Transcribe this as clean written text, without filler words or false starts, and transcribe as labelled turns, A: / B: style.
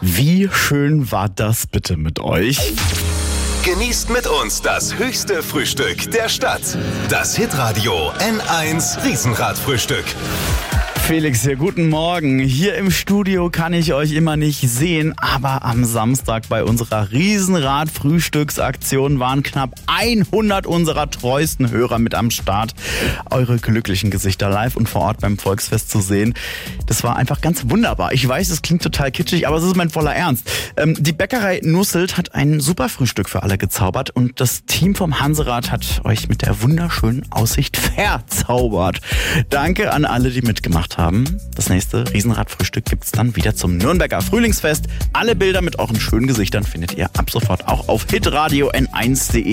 A: Wie schön war das bitte mit euch?
B: Genießt mit uns das höchste Frühstück der Stadt. Das Hitradio N1 Riesenradfrühstück.
A: Felix hier, guten Morgen. Hier im Studio kann ich euch immer nicht sehen, aber am Samstag bei unserer Riesenrad-Frühstücksaktion waren knapp 100 unserer treuesten Hörer mit am Start. Eure glücklichen Gesichter live und vor Ort beim Volksfest zu sehen, das war einfach ganz wunderbar. Ich weiß, es klingt total kitschig, aber es ist mein voller Ernst. Die Bäckerei Nusselt hat ein super Frühstück für alle gezaubert und das Team vom Hanserad hat euch mit der wunderschönen Aussicht verzaubert. Danke an alle, die mitgemacht haben. Das nächste Riesenradfrühstück gibt's dann wieder zum Nürnberger Frühlingsfest. Alle Bilder mit euren schönen Gesichtern findet ihr ab sofort auch auf hitradio n1.de.